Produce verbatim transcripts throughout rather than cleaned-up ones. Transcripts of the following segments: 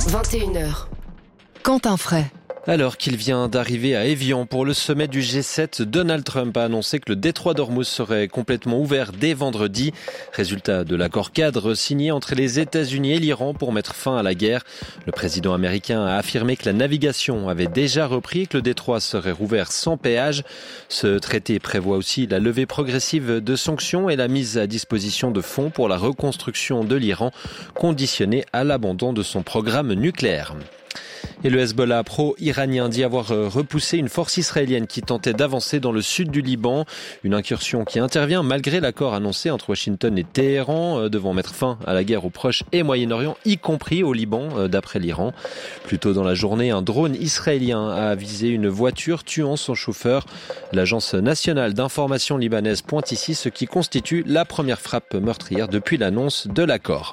vingt et une heures. Quentin Fray. Alors qu'il vient d'arriver à Évian pour le sommet du G sept, Donald Trump a annoncé que le détroit d'Ormuz serait complètement ouvert dès vendredi. Résultat de l'accord cadre signé entre les États-Unis et l'Iran pour mettre fin à la guerre. Le président américain a affirmé que la navigation avait déjà repris et que le détroit serait rouvert sans péage. Ce traité prévoit aussi la levée progressive de sanctions et la mise à disposition de fonds pour la reconstruction de l'Iran, conditionnée à l'abandon de son programme nucléaire. Et le Hezbollah pro-iranien dit avoir repoussé une force israélienne qui tentait d'avancer dans le sud du Liban. Une incursion qui intervient malgré l'accord annoncé entre Washington et Téhéran devant mettre fin à la guerre au Proche et Moyen-Orient, y compris au Liban, d'après l'Iran. Plus tôt dans la journée, un drone israélien a visé une voiture, tuant son chauffeur. L'Agence nationale d'information libanaise pointe ici ce qui constitue la première frappe meurtrière depuis l'annonce de l'accord.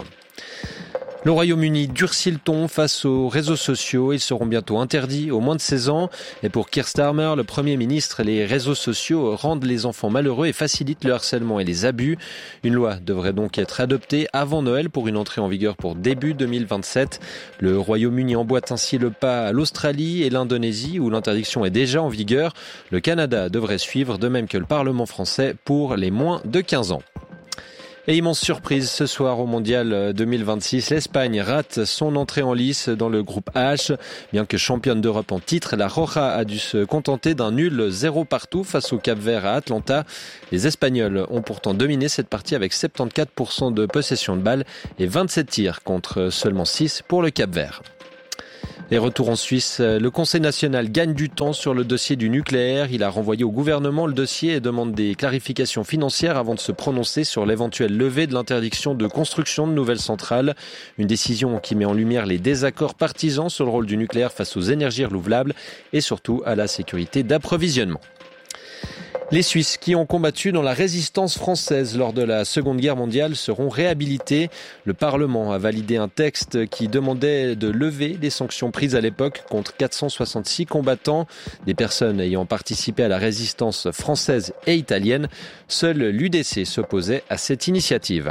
Le Royaume-Uni durcit le ton face aux réseaux sociaux. Ils seront bientôt interdits aux moins de seize ans. Et pour Keir Starmer, le Premier ministre, les réseaux sociaux rendent les enfants malheureux et facilitent le harcèlement et les abus. Une loi devrait donc être adoptée avant Noël pour une entrée en vigueur pour début deux mille vingt-sept. Le Royaume-Uni emboîte ainsi le pas à l'Australie et l'Indonésie où l'interdiction est déjà en vigueur. Le Canada devrait suivre, de même que le Parlement français pour les moins de quinze ans. Et immense surprise ce soir au Mondial deux mille vingt-six, l'Espagne rate son entrée en lice dans le groupe H. Bien que championne d'Europe en titre, la Roja a dû se contenter d'un nul zéro partout face au Cap-Vert à Atlanta. Les Espagnols ont pourtant dominé cette partie avec soixante-quatorze pour cent de possession de balle et vingt-sept tirs contre seulement six pour le Cap-Vert. Et retour en Suisse, le Conseil national gagne du temps sur le dossier du nucléaire. Il a renvoyé au gouvernement le dossier et demande des clarifications financières avant de se prononcer sur l'éventuelle levée de l'interdiction de construction de nouvelles centrales. Une décision qui met en lumière les désaccords partisans sur le rôle du nucléaire face aux énergies renouvelables et surtout à la sécurité d'approvisionnement. Les Suisses qui ont combattu dans la résistance française lors de la Seconde Guerre mondiale seront réhabilités. Le Parlement a validé un texte qui demandait de lever les sanctions prises à l'époque contre quatre cent soixante-six combattants, des personnes ayant participé à la résistance française et italienne. Seul l'U D C s'opposait à cette initiative.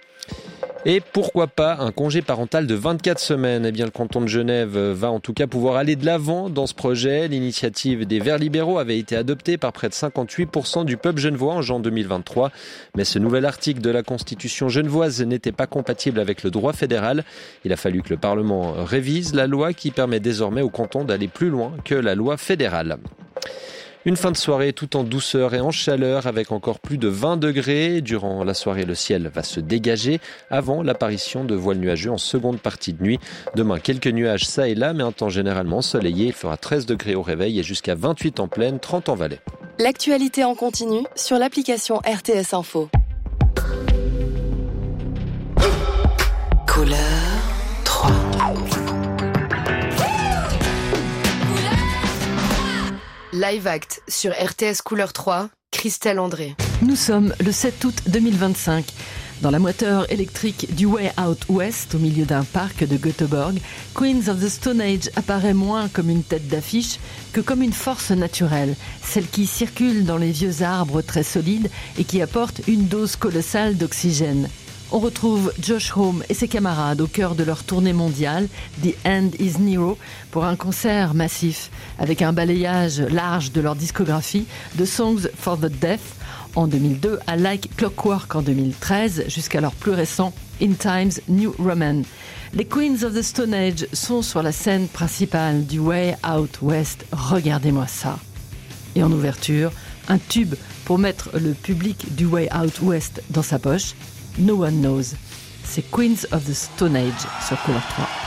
Et pourquoi pas un congé parental de vingt-quatre semaines ? Eh bien, le canton de Genève va en tout cas pouvoir aller de l'avant dans ce projet. L'initiative des Verts libéraux avait été adoptée par près de cinquante-huit pour cent du peuple genevois en juin deux mille vingt-trois. Mais ce nouvel article de la Constitution genevoise n'était pas compatible avec le droit fédéral. Il a fallu que le Parlement révise la loi qui permet désormais au canton d'aller plus loin que la loi fédérale. Une fin de soirée tout en douceur et en chaleur avec encore plus de vingt degrés. Durant la soirée, le ciel va se dégager avant l'apparition de voiles nuageux en seconde partie de nuit. Demain, quelques nuages ça et là, mais un temps généralement ensoleillé. Il fera treize degrés au réveil et jusqu'à vingt-huit en plaine, trente en vallée. L'actualité en continu sur l'application R T S Info. Couleur trois. Live Act sur R T S Couleur trois, Christelle André. Nous sommes le sept août deux mille vingt-cinq. Dans la moiteur électrique du Way Out West, au milieu d'un parc de Göteborg, Queens of the Stone Age apparaît moins comme une tête d'affiche que comme une force naturelle, celle qui circule dans les vieux arbres très solides et qui apporte une dose colossale d'oxygène. On retrouve Josh Homme et ses camarades au cœur de leur tournée mondiale, The End is Near, pour un concert massif, avec un balayage large de leur discographie, de Songs for the Deaf en deux mille deux à Like Clockwork en deux mille treize, jusqu'à leur plus récent In Times New Roman. Les Queens of the Stone Age sont sur la scène principale du Way Out West. Regardez-moi ça. Et en ouverture, un tube pour mettre le public du Way Out West dans sa poche. No One Knows. C'est Queens of the Stone Age sur Couleur trois.